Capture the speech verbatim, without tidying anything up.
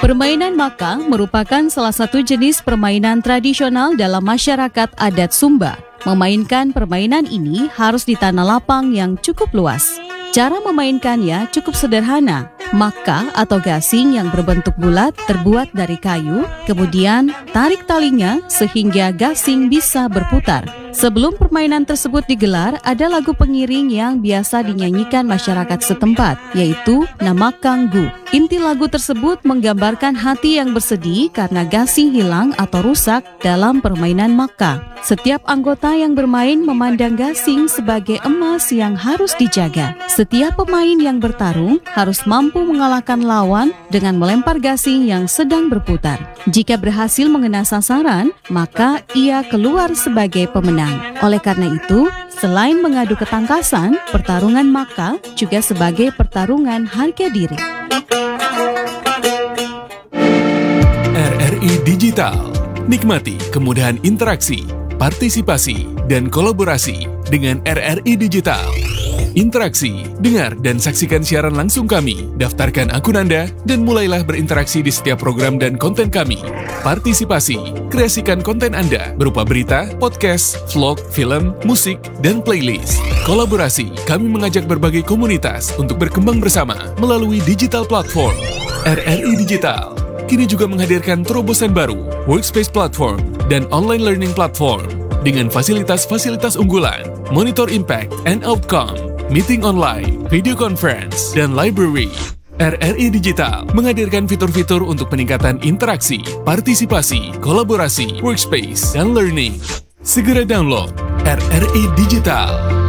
Permainan maka merupakan salah satu jenis permainan tradisional dalam masyarakat adat Sumba. Memainkan permainan ini harus di tanah lapang yang cukup luas. Cara memainkannya cukup sederhana. Maka atau gasing yang berbentuk bulat terbuat dari kayu, kemudian tarik talinya sehingga gasing bisa berputar. Sebelum permainan tersebut digelar, ada lagu pengiring yang biasa dinyanyikan masyarakat setempat, yaitu Namakang Gu. Inti lagu tersebut menggambarkan hati yang bersedih karena gasing hilang atau rusak dalam permainan maka. Setiap anggota yang bermain memandang gasing sebagai emas yang harus dijaga. Setiap pemain yang bertarung harus mampu mengalahkan lawan dengan melempar gasing yang sedang berputar. Jika berhasil mengenai sasaran, maka ia keluar sebagai pemenang. Oleh karena itu, selain mengadu ketangkasan, pertarungan maka juga sebagai pertarungan harga diri. R R I Digital. Nikmati kemudahan interaksi, partisipasi, dan kolaborasi dengan R R I Digital. Interaksi, dengar dan saksikan siaran langsung kami, daftarkan akun Anda, dan mulailah berinteraksi di setiap program dan konten kami. Partisipasi, kreasikan konten Anda berupa berita, podcast, vlog, film, musik, dan playlist. Kolaborasi, kami mengajak berbagai komunitas untuk berkembang bersama melalui digital platform. R R I Digital kini juga menghadirkan terobosan baru, workspace platform, dan online learning platform dengan fasilitas-fasilitas unggulan, monitor impact and outcome, meeting online, video conference, dan library. R R I Digital menghadirkan fitur-fitur untuk peningkatan interaksi, partisipasi, kolaborasi, workspace, dan learning. Segera download R R I Digital.